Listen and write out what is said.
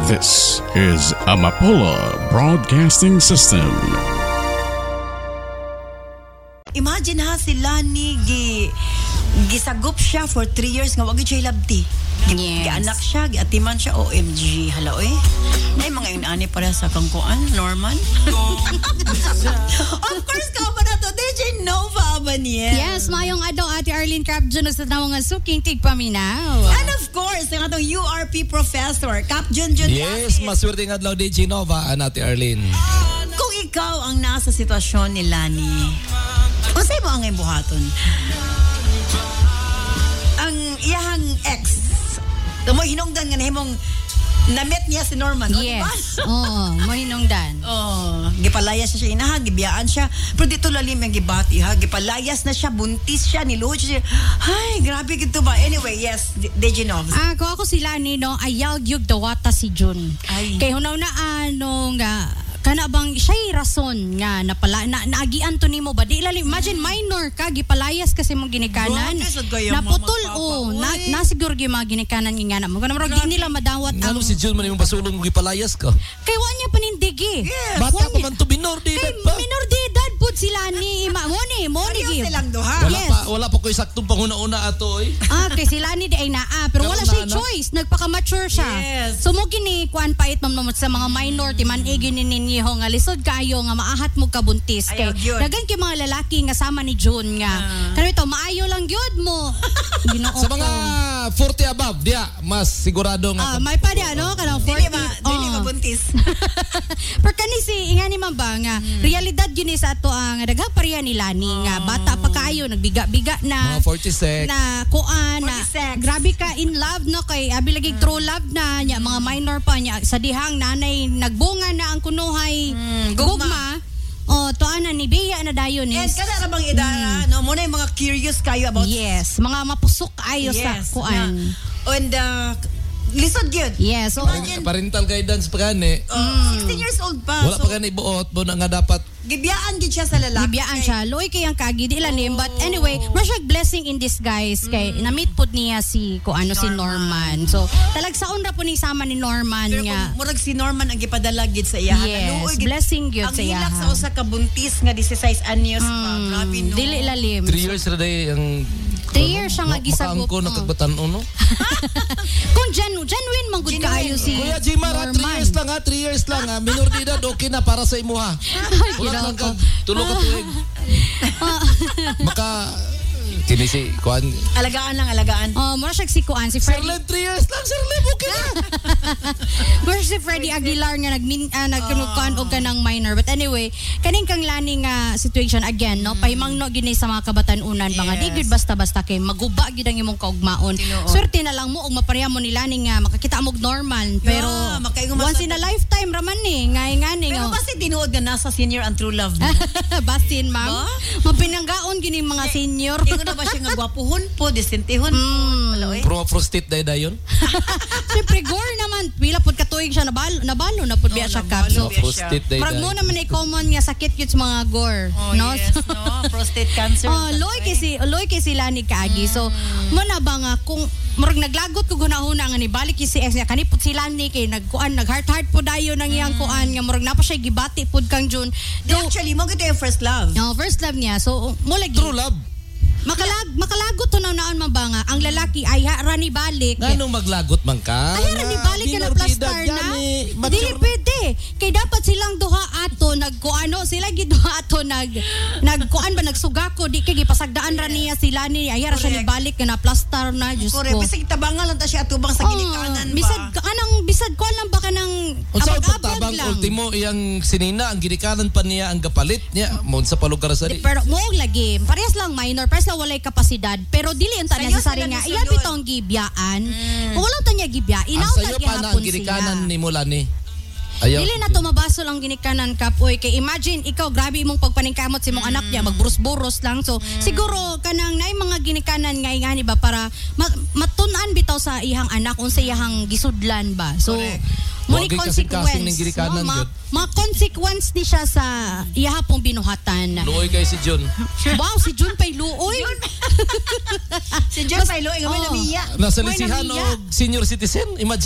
This is Amapola Broadcasting System. Imagine ha, si Lani gisagop siya for 3 years nga wag siya labti. Gianak siya, giatiman siya, OMG. Hala, may mga inani para sa kangkuan, Norman. Of course, ka pa na to, DJ Nova Abaniel. Yes, mayong adlaw Ate Arlene Cap Jun sa mga suking tigpaminaw. And of course, ang atong URP professor, Cap Jun. Yes, maswerte ng adlaw DJ Nova, Ate Arlene. Kung ikaw ang nasa sitwasyon ni Lani, unsay mo ang buhaton? Ang iyang ex, mo hinungdan nga nahimong na-met niya si Norman. Yes. Oo, mahinungdan. Gipalayas siya inaha, gibiyaan siya. Pero dito lalim yung gibati ha. Gipalayas na siya, buntis siya, niluhod siya. Ay, grabe gito ba? Anyway, yes, Dejinovs. Kung ako sila ni no, ayaw gyud dawata si Jun. Kay hunaw na kana bang siya'y rason nga naagian to nimo ba di lalim imagine minor ka gipalayas kasi mo ginikanan naputol na siguro gi mga ginikanan nga na mo kana di nila madawat ang si Jun man imong basulong gipalayas ka kay wa niya panindigi bata pa man to minor di ba minor di edad pud sila ni mo ni gi wala pa ko saktong panguna-una ato kay sila ni di ay naa pero wala siya choice nagpaka-mature siya so mo gini kuan pait mamnamot sa mga minor ti man gini ninyo nga lisod kayo nga maahat mo kabuntis kay dagan kay mga lalaki nga sama ni June nga kano ito maayo lang gyud mo Ginoo sa mga 40 above dia mas sigurado nga may pa dia no kanang 40 dili mabuntis pero kani si ingani man ba nga realidad gyud sa ato ang daghang pareha ni Lani nga bata pa kaayo nagbiga-biga na mga 46 na kuan na grabe ka in love no kay abi lagi true love na nya mga minor pa nya sa dihang nanay nagbunga na ang kunuhay gugma tuana ni Bea na dayon and kada ra bang idara no mo na yung mga curious kayo about mga mapusok ayo sa kuan and lisod gyud parental guidance pa gani 16 years old pa wala pa gani buot mo na nga dapat gibiyaan gid siya sa lalaki gibiyaan siya loy kay ang kagi di lanim but anyway masyag blessing in disguise kay na-meet pud niya si si Norman so talagsaon ra po ni sama ni Norman pero nga murag si Norman ang gipadala gid sa iya blessing gyud sa iya ang hilak sa usa ka buntis nga 16 anyos pa grabe no dili lalim 3 years ra day ang 3 years siya nga gisagop ko nakagbatan-on no kung genuine man gud kaayo si Kuya Jimar 3 years lang minor de edad okay na para sa imo ha tulog ka tuig maka kinisi kuan alagaan mura siya si kuan si Freddy Sir 3 years lang Sir Lem okay na mura si Freddy Aguilar nga nagkunukan og kanang minor but anyway kaning kang Lani nga situation again no pahimangno gini sa mga kabatan-unan mga di gud basta-basta kay maguba gid ang imong kaugmaon swerte na lang mo og mapareha mo ni Lani nga makakita mo og normal pero once in a lifetime raman ni ngani pero basta tinuod nga nasa senior and true love basin ma'am mapinanggaon gini mga senior ba siya nga gwapuhon po, disentihon pro prostate dayon siyempre gore naman pila pod katuig siya nabalo na pod biya siya kap so prostate day parang mo naman ay common nga sakit yun sa mga gore no prostate cancer loy kay sila ni kaagi so mo na ba nga kung murag naglagot ko gunahuna nga ni balik si ex nga kanipot sila ni kay nag heart po dayon nang iyang kuan nga murag napa siya gibati pod kang June actually mo gito yung first love first love niya so mo lagi true love makalagot to naon mabanga ang lalaki ay rani balik ganong maglagot man ka ay rani balik ka na plastar na dili pwede kay dapat silang duha ato sila gid duha ato nagkuan ba nagsugako di kay gipasagdaan ra niya sila ni ay ra siya ni balik ka na plastar na just ko bisag tabangan lang ta siya atubang sa ginikanan ba bisag ko lang ba kanang unsa tabang ultimo iyang sinina ang ginikanan pa niya ang gapalit niya mo sa palugar sa di pero mo lagi parehas lang minor parehas walay kapasidad pero dili unta necessary nga iya bitong gibiyaan wala ta niya gibya inaw ta gihapon siya ni Mulani dili na to mabaso lang ginikanan kapoy kay imagine ikaw grabe imong pagpaningkamot sa imong anak niya magburus-burus lang so siguro kanang nay mga ginikanan nga ingani ba para matun-an bitaw sa ihang anak unsa iyang gisudlan ba so mo ni consequence mga consequence di siya sa iya pong binuhatan luoy kay si Jun wow si Jun pay luoy si Jun pay luoy gamay na miya nasa lisihan og senior citizen imagine